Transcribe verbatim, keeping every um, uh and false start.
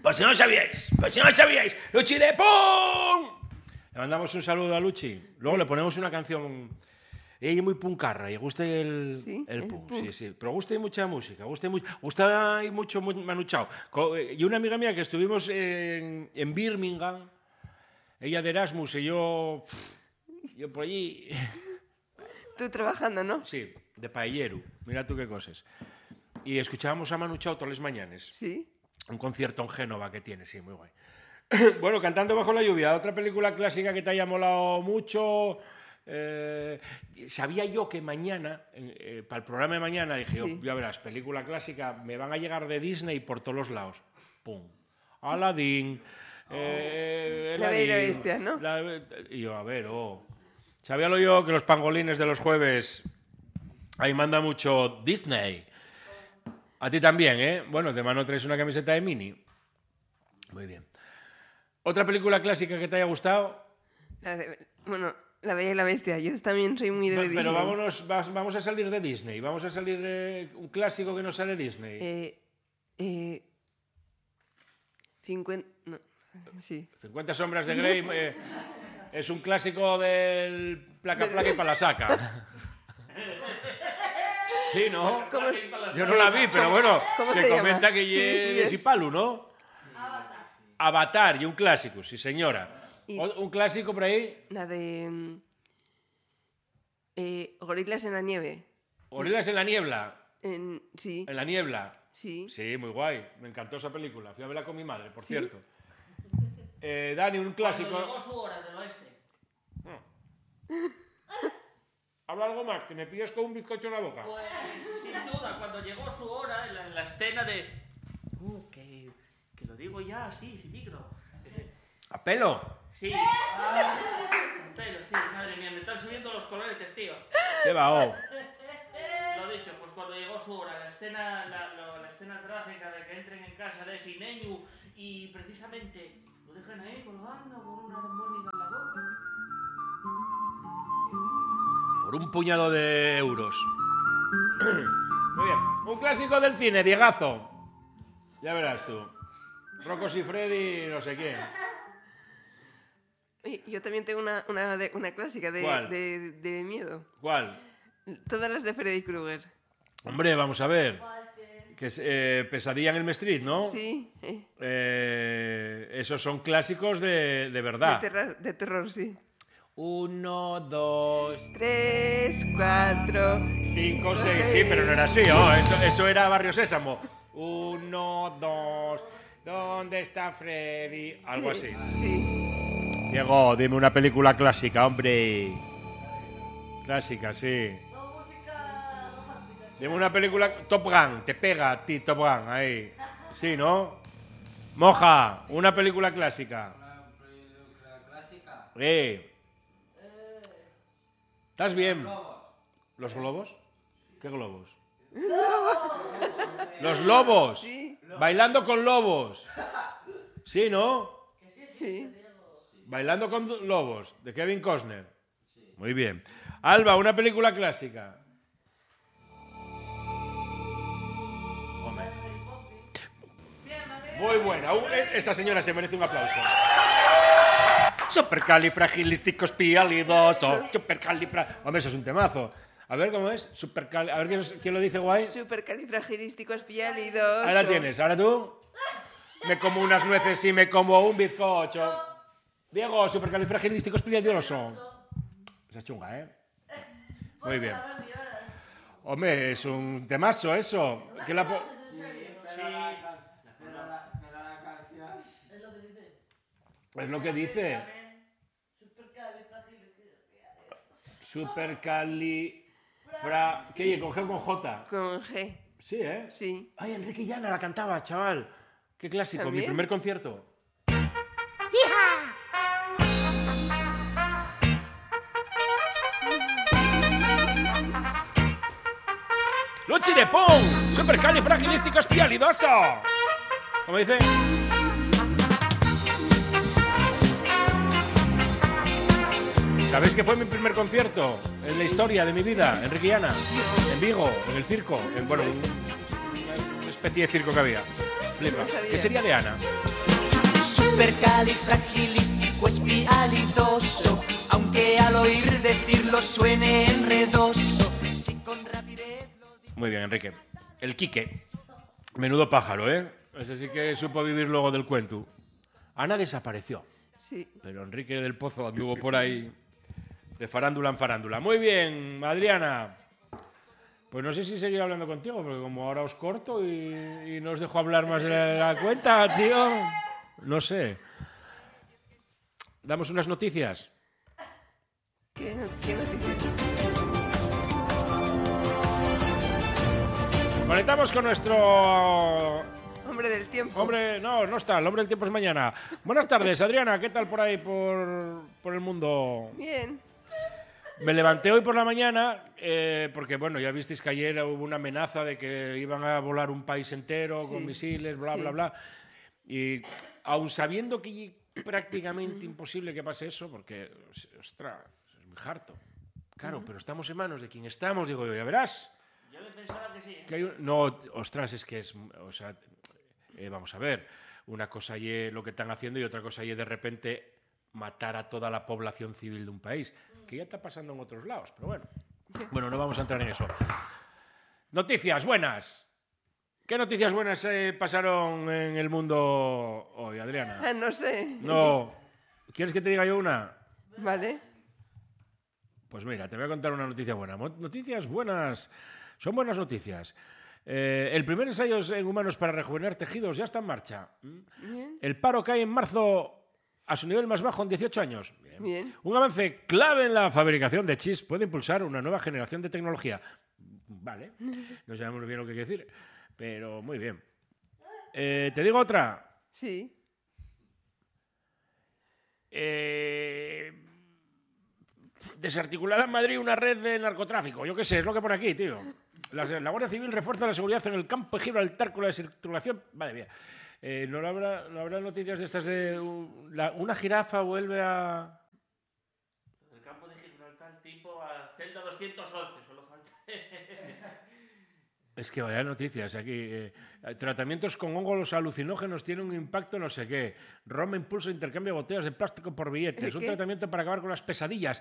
Por si no sabíais, por si no sabíais, Luchi de Pum. Le mandamos un saludo a Luchi. Luego le ponemos una canción. Ella es muy puncarra y gusta el, ¿Sí? el el punk. punk. Sí, sí. Pero gusta mucha música, gusta mucho, gusta mucho Manu Chao. Y una amiga mía que estuvimos en, en Birmingham, ella de Erasmus y yo, yo por allí. Tú trabajando, ¿no? Sí, de paellero. Mira tú qué cosas. Y escuchábamos a Manu Chao todas las mañanas. Sí. Un concierto en Génova que tiene, sí, muy guay. Bueno, Cantando bajo la lluvia, otra película clásica que te haya molado mucho. Eh, sabía yo que mañana, eh, para el programa de mañana, dije, Sí. oh, ya verás, película clásica, me van a llegar de Disney por todos los lados. Pum. Aladdin. Eh, La Bella y la Aladdin, Bestia, ¿no? la- y yo, a ver, oh. Sabíalo yo que los pangolines de los jueves, ahí manda mucho Disney. A ti también, ¿eh? Bueno, de mano traes una camiseta de Mini. Muy bien. ¿Otra película clásica que te haya gustado? La de- bueno, La Bella y la Bestia. Yo también soy muy de Va- Disney. Pero vámonos, vas- vamos a salir de Disney. Vamos a salir de un clásico que no sale de Disney. Eh, eh, cincuenta... No, sí. cincuenta sombras de Grey eh, es un clásico del placa placa y para la saca. Sí, ¿no? ¿Cómo- Yo no la vi, pero bueno, cómo se, se llama? comenta que Sí, sí, es es- Isipalu, ¿no? Avatar. Avatar, y un clásico, sí señora. Y- O- ¿Un clásico por ahí? La de... mm, eh, Gorilas en la nieve. Gorilas en la niebla. En, sí, En la niebla. sí. Sí, muy guay. Me encantó esa película. Fui a verla con mi madre, por ¿Sí? cierto. Eh, Dani, un clásico. Cuando llegó su hora del oeste. Habla algo más, que me pillas con un bizcocho en la boca. Pues sin duda, cuando llegó su hora, en la, en la escena de... Uh, que, que lo digo ya así, sin micro. Eh, ¿A pelo? sí. Ah, con pelo, sí, madre mía, me están subiendo los colores, tío. ¿Qué va, oh? Lo dicho, pues cuando llegó su hora, la escena, la, lo- la escena trágica de que entren en casa de Sineñu y precisamente lo dejan ahí colgando con una armónica en la boca. Por un puñado de euros. Muy bien. Un clásico del cine, Diegazo. Ya verás tú. Rocco y Freddy, no sé quién. Oye, yo también tengo una, una, de- una clásica de, ¿Cuál? de, de miedo. ¿Cuál? Todas las de Freddy Krueger. Hombre, vamos a ver. Que es eh, Pesadilla en el Street, ¿no? Sí, eh, Eh, esos son clásicos de, de de, verdad. terror, de terror, sí. Uno, dos, Tres, cuatro... cinco, seis. Sí, pero no era así, ¿no? Eso, eso era Barrio Sésamo. Uno, dos. ¿Dónde está Freddy? Algo así. Sí. Diego, dime una película clásica, hombre. Clásica, sí. Dime una película... Top Gun, te pega a ti Top Gun, ahí. Sí, ¿no? Moja, una película clásica. Una película clásica. Eh. ¿Estás bien? Lobos. ¿Los globos? ¿Qué globos? ¡Los lobos! Sí. Bailando con lobos. Sí, ¿no? Sí. Bailando con lobos, de Kevin Costner. Muy bien. Alba, una película clásica. Hombre. Muy buena. Uh, Esta señora se merece un aplauso. Supercalifragilisticoespialidoso. Supercalifra... Hombre, eso es un temazo. A ver cómo es. Supercal... A ver quién, quién lo dice guay. Supercalifragilísticoespialidoso. Ahora la tienes. Ahora tú. Me como unas nueces y me como un bizcocho. Diego, supercalifragilisticoespialidoso. Esa es chunga, ¿eh? Muy bien. Hombre, es un temazo eso. ¿Qué la po- Pero la, can- pero la- pero la canción. Es lo que dice. Supercalifra... ¿Qué? ¿Con G o con J? Con G. Sí, ¿eh? Sí. Ay, Enrique Llana la cantaba, chaval. Qué clásico, mi ¿También? primer concierto. ¡Luchi de Pong! ¡Supercalifragilísticoespialidoso! ¿Cómo dice? ¿Sabéis que fue mi primer concierto en la historia de mi vida? Enrique Llana. En Vigo, en el circo. En, bueno, un- una especie de circo que había. Flipa. No sabía. ¿Qué sería de Ana? supercalifragilístico espialidoso, aunque al oír decirlo suene enredoso. Si con rapidez lo digo... Muy bien, Enrique. El Quique. Menudo pájaro, ¿eh? Ese sí que supo vivir luego del cuento. Ana desapareció, Sí. pero Enrique del Pozo anduvo por ahí de farándula en farándula. Muy bien, Adriana. Pues no sé si seguir hablando contigo, porque como ahora os corto y, y no os dejo hablar más de la, la cuenta, tío. No sé. ¿Damos unas noticias? ¿Qué, no- qué noticias? Conectamos con nuestro Hombre del tiempo. hombre... No, no está. El hombre del tiempo es mañana. Buenas tardes, Adriana. ¿Qué tal por ahí, por, por el mundo? Bien. Me levanté hoy por la mañana eh, porque, bueno, ya visteis que ayer hubo una amenaza de que iban a volar un país entero con Sí, misiles, bla, sí. bla, bla. Y aun sabiendo que es prácticamente imposible que pase eso, porque, ostras, es muy harto. Claro, pero estamos en manos de quien estamos, digo yo, ya verás. Yo le pensaba que sí. ¿eh? Que hay un- No, ostras, es que es... O sea, eh, vamos a ver, una cosa es lo que están haciendo y otra cosa es de repente matar a toda la población civil de un país, que ya está pasando en otros lados, pero bueno. Bueno, no vamos a entrar en eso. Noticias buenas. ¿Qué noticias buenas eh, pasaron en el mundo hoy, Adriana? Ah, no sé. No. ¿Quieres que te diga yo una? Vale. Pues mira, te voy a contar una noticia buena. Mo- Noticias buenas. Son buenas noticias. Eh, el primer ensayo en humanos para rejuvenecer tejidos ya está en marcha. ¿Mm? Bien. El paro cae en marzo a su nivel más bajo en dieciocho años. Bien. Bien. Un avance clave en la fabricación de chips puede impulsar una nueva generación de tecnología. Vale, no sabemos bien lo que quiere decir, pero muy bien. Eh, ¿Te digo otra? Sí. Eh, desarticulada en Madrid una red de narcotráfico. Yo qué sé, es lo que pone aquí, tío. La, la Guardia Civil refuerza la seguridad en el campo de Gibraltar con la circulación. Vale, bien. Eh, ¿no, habrá, ¿No habrá noticias de estas de uh, la- una jirafa vuelve a... El campo de Gibraltar tipo a celda doscientos once, solo falta. Es que vaya noticias aquí. eh, tratamientos con hongos alucinógenos tienen un impacto no sé qué. Roma impulsa intercambio de botellas de plástico por billetes. ¿El Un qué? tratamiento para acabar con las pesadillas.